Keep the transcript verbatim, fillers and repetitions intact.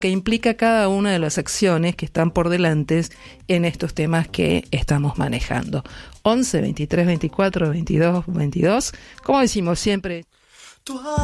que implica cada una de las acciones que están por delante en estos temas que estamos manejando. once, veintitrés, veinticuatro, veintidós, veintidós, como decimos siempre.